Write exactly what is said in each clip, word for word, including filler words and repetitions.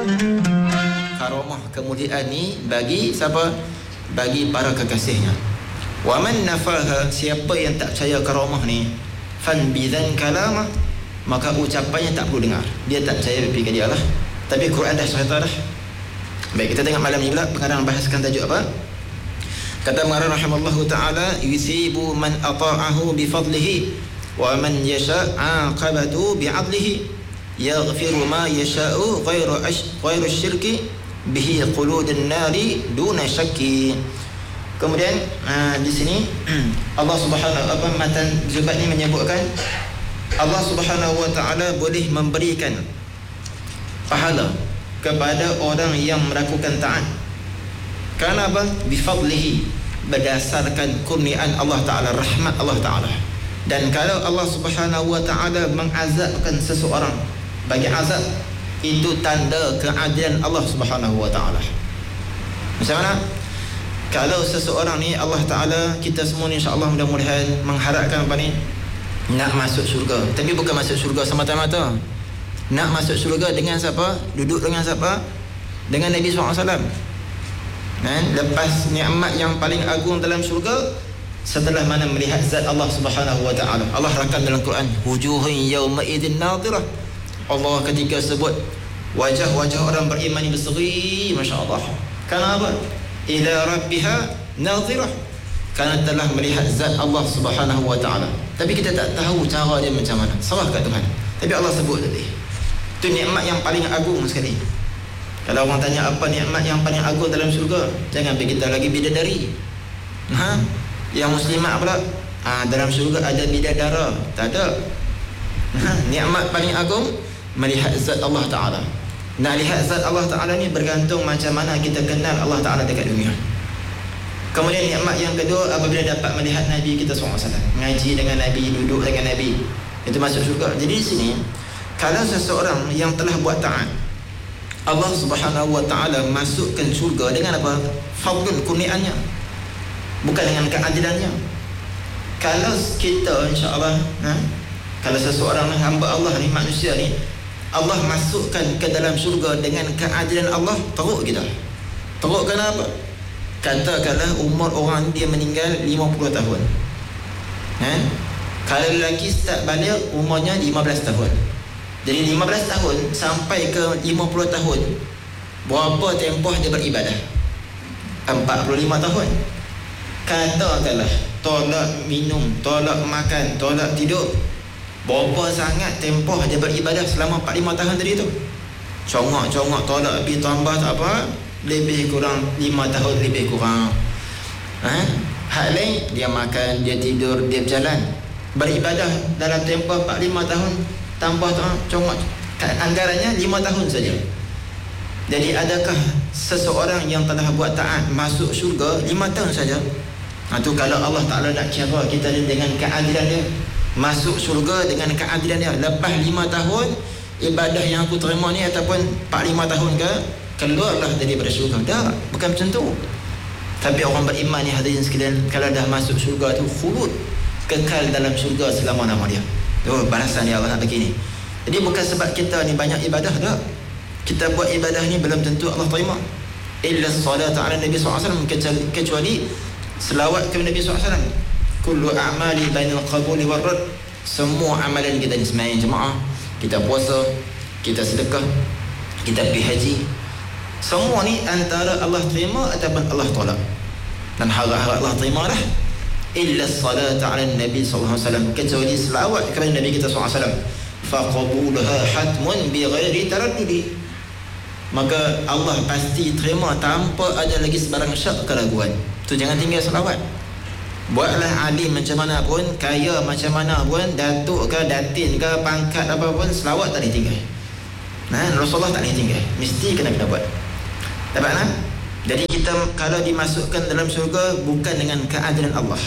Karamah kemuliaan ni bagi siapa? Bagi para kekasihnya. Wa man nafaha, siapa yang tak percaya karamah ni, fan bidzan kalamah, maka ucapannya tak perlu dengar. Dia tak percaya pergi ke dia lah. Tapi Quran dah cerita dah. Baik, kita tengok malam ni pula pengarang bahaskan tajuk apa? Kata pengarang rahimallahu ta'ala, yusibu man ata'ahu bifadlihi wa man yasha' aqabatu bi'adlihi yaghfiru ma yasha'u ghairu ash ghairu syirki bihi quludun nari duna syakki. Kemudian uh, di sini Allah Subhanahu apa matan Zubat ni menyebutkan Allah Subhanahu wa taala boleh memberikan pahala kepada orang yang melakukan taat. Kerana apa? Bifadlihi, berdasarkan kurniaan Allah Taala, rahmat Allah Taala. Dan kalau Allah Subhanahu wa taala mengazabkan seseorang bagi azab, itu tanda keadilan Allah Subhanahu wa taala. Macam mana? Kalau seseorang ni Allah Taala, kita semua ni insya-Allah mudah-mudahan mengharapkan apa ni? Nak masuk syurga. Tapi bukan masuk syurga semata-mata. Nak masuk syurga dengan siapa? Duduk dengan siapa? Dengan Nabi sallallahu alaihi wasallam. Dan lepas nikmat yang paling agung dalam syurga, setelah mana melihat zat Allah Subhanahu wa taala. Allah rakam dalam Quran, wujuhun yawma idzin nadhirah. Allah ketika sebut wajah-wajah orang beriman ini berseri, masya-Allah. Kenapa? Ila rabbiha nadhirah. Kerana telah melihat zat Allah Subhanahu wa taala. Tapi kita tak tahu cara dia macam mana. Salah kat Tuhan. Tapi Allah sebut tadi. Itu nikmat yang paling agung sekali. Kalau orang tanya apa nikmat yang paling agung dalam syurga, jangan pergi kita lagi bidadari. Ha? Yang muslimat pula, ha, dalam syurga ada bidadara. Tak ada. Ha? Nikmat paling agung melihat zat Allah Taala. Nak lihat zat Allah Taala ni bergantung macam mana kita kenal Allah Taala dekat dunia. Kemudian nikmat yang kedua apabila dapat melihat Nabi kita sallallahu alaihi wasallam, ngaji dengan Nabi, duduk dengan Nabi, itu masuk syurga. Jadi di sini kalau seseorang yang telah buat taat, Allah Subhanahu wa taala masukkan syurga dengan apa? Fadlun, kurniaannya, bukan dengan keadilannya. Kalau kita insya-Allah, ha? Kalau seseorang hamba Allah ni, manusia ni, Allah masukkan ke dalam syurga dengan keadilan Allah, teruk kita. Teruk kenapa? Katakanlah umur orang dia meninggal lima puluh tahun. Ha? Kalau lelaki start balik umurnya lima belas tahun. Jadi lima belas tahun sampai ke lima puluh tahun, berapa tempoh dia beribadah? empat puluh lima tahun. Katakanlah tolak minum, tolak makan, tolak tidur, berapa sangat tempoh dia beribadah selama empat puluh lima tahun tadi tu? Congok-congok tolak lebih tambah tak apa, lebih kurang lima tahun lebih kurang. Ha? Hal lain, dia makan, dia tidur, dia berjalan, beribadah dalam tempoh empat puluh lima tahun, tambah tu congok anggarannya lima tahun saja. Jadi adakah seseorang yang telah buat taat masuk syurga lima tahun saja? Ha, tu kalau Allah Ta'ala nak kira kita dengan keadilan dia, masuk syurga dengan keadilan dia. Lepas lima tahun ibadah yang aku terima ni ataupun empat puluh lima tahun ke, keluarlah daripada syurga. Tak, bukan macam tu. Tapi orang beriman ni hadirin sekalian, kalau dah masuk syurga tu khulud, kekal dalam syurga selama-lama dia. Oh, balasan yang Allah nak bagi ni. Jadi bukan sebab kita ni banyak ibadah, tak. Kita buat ibadah ni belum tentu Allah terima. Illa salatu ala Nabi sallallahu alaihi wasallam, kecuali selawat kepada Nabi sallallahu alaihi wasallam. Kullu a'mali bainal qabuli war rad. Semua amalan kita ni sembahyang jemaah, kita puasa, kita sedekah, kita pergi haji, semua ni antara Allah terima ataupun Allah tolak. Dan harap-harap Allah terima lah. Illa salatu ala Nabi sallallahu alaihi wasallam, kecuali selawat kepada Nabi kita sallallahu alaihi wasallam, faqabulaha hatmun bighairi taraddudi, maka Allah pasti terima tanpa ada lagi sebarang syak keraguan. Tu jangan tinggal selawat. Buatlah alim macam mana pun, kaya macam mana pun, datuk ke, datin ke, pangkat apa pun, selawat tak boleh tinggal. Nah, Rasulullah tak boleh tinggal, mesti kena kena buat. Dapat tak? Jadi kita kalau dimasukkan dalam syurga bukan dengan keadilan Allah.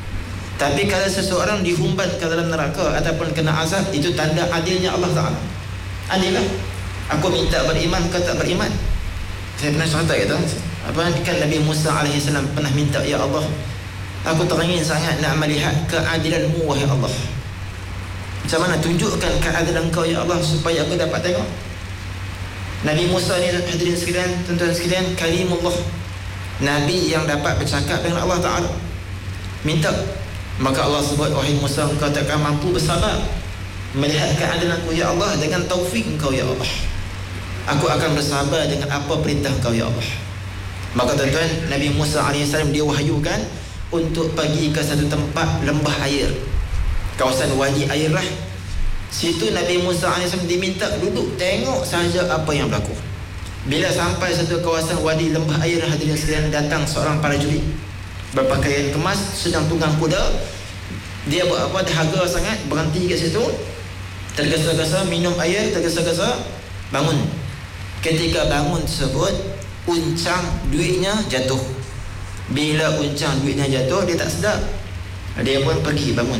Tapi kalau seseorang dihumban ke dalam neraka ataupun kena azab, itu tanda adilnya Allah Ta'ala. Adil lah. Aku minta beriman, kau tak beriman. Saya pernah cerita kata, apa kan Nabi Musa alaihi salam pernah minta, ya Allah, aku teringin sangat nak melihat keadilanmu wahai Allah. Macam mana tunjukkan keadilan kau ya Allah supaya aku dapat tengok. Nabi Musa ni hadirin sekalian, tuan-tuan sekalian, kalimullah, Nabi yang dapat bercakap dengan Allah Ta'ala. Minta, maka Allah sebut, wahai Musa, engkau takkan mampu bersabar melihat keadilanku ya Allah, dengan taufik engkau ya Allah, aku akan bersabar dengan apa perintah engkau ya Allah. Maka tuan-tuan, Nabi Musa alaihissalam dia wahyukan untuk pergi ke satu tempat lembah air, kawasan wadi air lah. Situ Nabi Musa alaihissalam diminta duduk tengok sahaja apa yang berlaku. Bila sampai satu kawasan wadi lembah air, hadirin sekalian, datang seorang prajurit berpakaian kemas, sedang tunggang kuda. Dia buat apa, dahaga sangat, berhenti kat situ, tergesa-gesa minum air, tergesa-gesa bangun. Ketika bangun tersebut, uncang duitnya jatuh. Bila uncang duitnya jatuh, dia tak sedar, dia pun pergi bangun.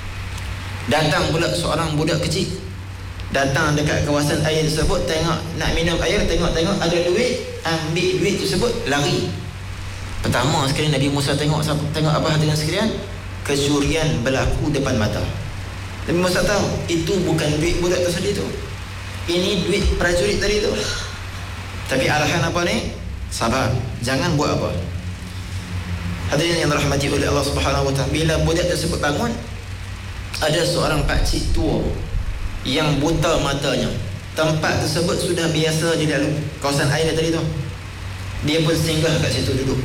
Datang pula seorang budak kecil, datang dekat kawasan air tersebut, tengok nak minum air, tengok-tengok ada duit, ambil duit tersebut, lari. Pertama sekali Nabi Musa tengok, tengok apa hadirin sekalian? Kecurian berlaku depan mata. Nabi Musa tahu itu bukan duit budak tersebut tu, ini duit prajurit tadi tu. Tapi arahan apa ni? Sabar, jangan buat apa. Hadirin yang dirahmati oleh Allah Subhanahu wa taala, bila budak tersebut bangun, ada seorang pakcik tua yang buta matanya. Tempat tersebut sudah biasa di dalam kawasan air tadi tu. Dia pun singgah kat situ duduk.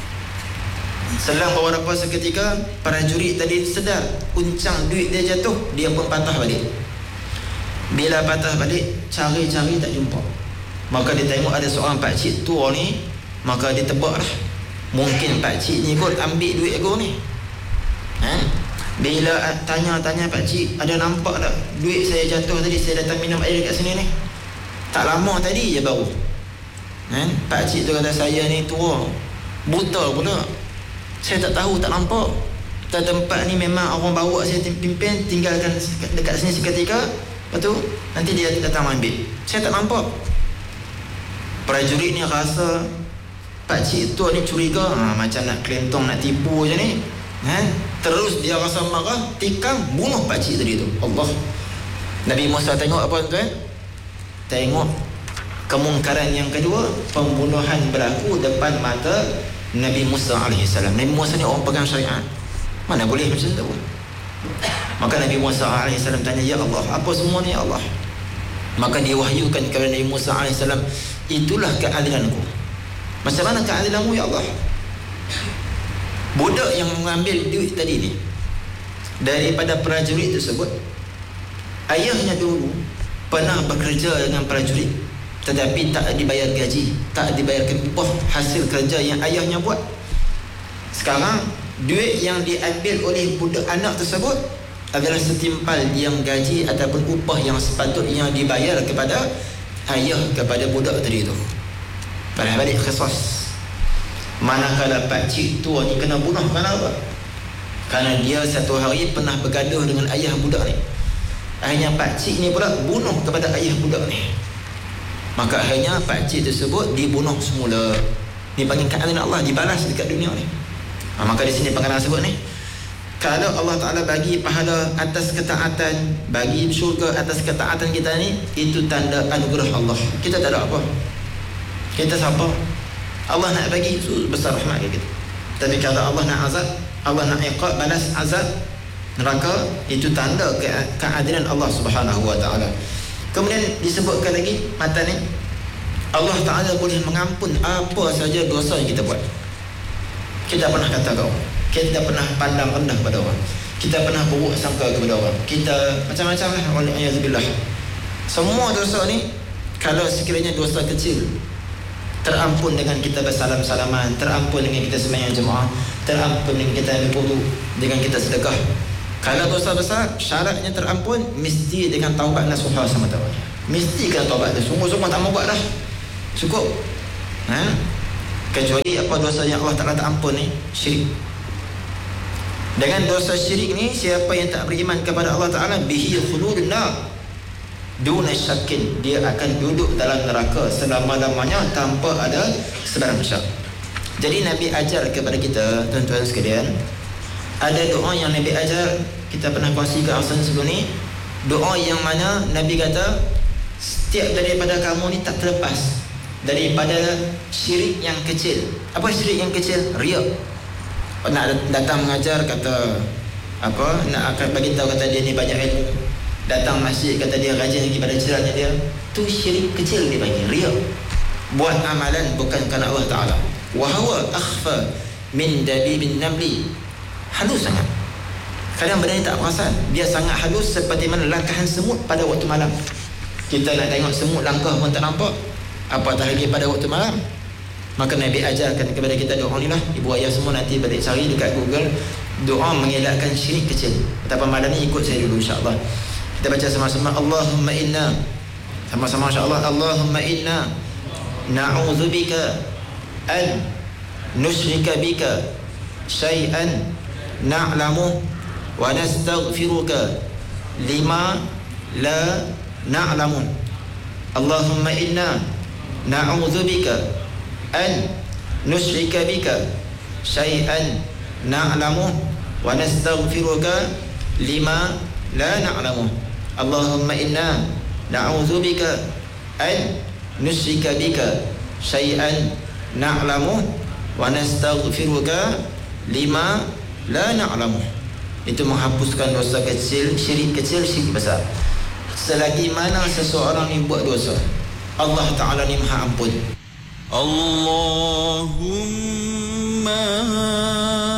Selang beberapa seketika, prajurit tadi sedar uncang duit dia jatuh, dia pun patah balik. Bila patah balik, cari-cari tak jumpa. Maka dia tengok ada seorang pakcik tua ni, maka dia tebak lah, mungkin pakcik ni kot ambil duit aku ni. Ha? Bila tanya-tanya pakcik, ada nampak tak duit saya jatuh tadi, saya datang minum air kat sini ni, tak lama tadi je baru. Kan? Pakcik tu kata, saya ni tua, buta pula, saya tak tahu, tak nampak. Tempat ni memang orang bawa saya pimpin, tinggalkan dekat sini seketika, lepas tu nanti dia datang ambil, saya tak nampak. Prajurit ni rasa pakcik tu ni curiga, ha, macam nak kelentong, nak tipu je ni. Ha? Terus dia rasa marah, tikam, bunuh pakcik tadi tu. Allah. Nabi Musa tengok apa tuan? Tengok kemungkaran yang kedua, pembunuhan berlaku depan mata Nabi Musa alaihissalam. Nabi Musa ni orang pegang syariat, mana boleh macam tu. Maka Nabi Musa alaihissalam tanya, ya Allah, apa semua ni ya Allah? Maka diwahyukan kepada Nabi Musa alaihissalam, itulah keadilanku. Macam mana keadilanmu ya Allah? Budak yang mengambil duit tadi ni daripada prajurit tersebut, ayahnya dulu pernah bekerja dengan prajurit, tetapi tak dibayar gaji, tak dibayarkan upah hasil kerja yang ayahnya buat. Sekarang duit yang diambil oleh budak anak tersebut adalah setimpal yang gaji ataupun upah yang sepatutnya dibayar kepada ayah kepada budak tadi tu. Pada balik khasas. Manakala pakcik tua ni kena bunuh kerana apa? Kerana dia satu hari pernah bergaduh dengan ayah budak ni. Akhirnya pakcik ni pula bunuh kepada ayah budak ni. Maka akhirnya pakcik tersebut dibunuh semula. Dipanggil keadilan Allah, dibalas dekat dunia ni. Ha, maka di sini pengarang sebut ni, kalau Allah Ta'ala bagi pahala atas ketaatan, bagi syurga atas ketaatan kita ni, itu tanda anugerah Allah. Kita tak ada apa, kita siapa? Allah nak bagi, itu besar rahmat kita. Tapi kalau Allah nak azab, Allah nak iqab, balas azab neraka, itu tanda ke keadilan Allah Subhanahu wa taala. Kemudian disebutkan lagi mata ni, Allah Ta'ala boleh mengampun apa saja dosa yang kita buat. Kita pernah kata kau, kita pernah pandang rendah pada orang, kita pernah buruk sangka kepada orang, kita macam-macam lah, wa'alaikumsalam. Semua dosa ni, kalau sekiranya dosa kecil, terampun dengan kita bersalam-salaman, terampun dengan kita sembahyang jemaah, terampun dengan kita ambil wudu, dengan kita sedekah. Kalau dosa besar, syaratnya terampun mesti dengan taubat nasuha sama tahu. Mesti kena taubat dah. Sungguh-sungguh tak mau buat dah, cukup. Ha? Kecuali apa dosa yang Allah Ta'ala tak ampun ni, syirik. Dengan dosa syirik ni, siapa yang tak beriman kepada Allah Ta'ala, bihi khuludun nar duna syakin, dia akan duduk dalam neraka selama-lamanya tanpa ada sebarang syak. Jadi Nabi ajar kepada kita, tuan-tuan sekalian, ada doa yang Nabi ajar, kita pernah kongsi ke asal sebelum ni. Doa yang mana Nabi kata setiap daripada kamu ni tak terlepas daripada syirik yang kecil. Apa syirik yang kecil? Riya. Nak datang mengajar kata apa, nak akan bagi tahu kata dia ni banyak ilmu, datang masjid kata dia rajin lagi pada ceramahnya dia, tu syirik kecil dia panggil riya. Buat amalan bukan kerana Allah Ta'ala. Wa huwa akhfa min dabibin namli. Halus sangat. Kadang benda ni tak perasan, dia sangat halus seperti mana langkahan semut pada waktu malam. Kita nak tengok semut langkah pun tak nampak, apatah lagi pada waktu malam. Maka Nabi ajarkan kepada kita doa ni lah. Ibu ayah semua nanti balik cari dekat Google doa mengelakkan syirik kecil. Betapa malam ni ikut saya dulu insya-Allah. Kita baca sama-sama, Allahumma inna, sama-sama insya-Allah, Allahumma inna na'udzubika an nusyrika bika syai'an na'lamu wa nastaghfiruka lima la na'lamu. Allahumma inna na'udzubika an nusyrika bika syai'an na'lamu wa nastaghfiruka lima la na'lamu. Allahumma inna na'udzubika an nusyrika bika syai'an na'lamu wa nastaghfiruka lima la na'lamu. Itu menghapuskan dosa kecil, syirik kecil, syirik besar. Selagi mana seseorang ni buat dosa, Allah Ta'ala ni Maha Ampun. Allahumma